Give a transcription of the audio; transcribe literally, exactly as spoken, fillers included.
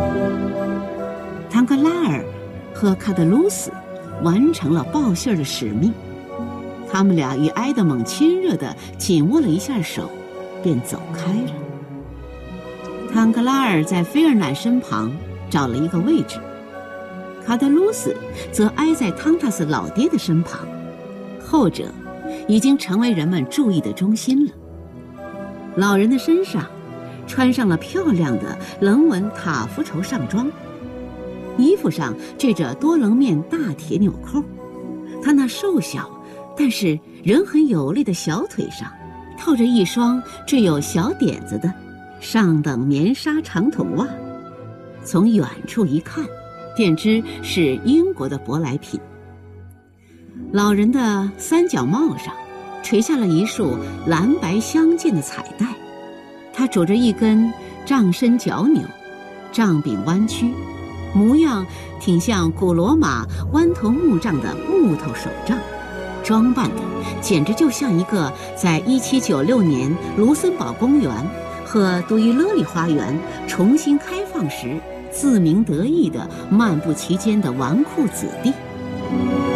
唐格拉尔和卡德鲁斯完成了报信的使命，他们俩与埃德蒙亲热地紧握了一下手，便走开了。唐格拉尔在菲尔南身旁找了一个位置，卡德鲁斯则挨在汤塔斯老爹的身旁，后者已经成为人们注意的中心了。老人的身上穿上了漂亮的棱纹塔夫绸上装，衣服上缀着多棱面大铁纽扣，他那瘦小但是仍很有力的小腿上套着一双缀有小点子的上等棉纱长筒袜，从远处一看便知是英国的舶来品。老人的三角帽上垂下了一束蓝白相间的彩带，他拄着一根杖身脚钮，杖柄弯曲，模样挺像古罗马弯头木杖的木头手杖，装扮的简直就像一个在一七九六年卢森堡公园和杜伊勒里花园重新开放时自鸣得意地漫步其间的纨绔子弟。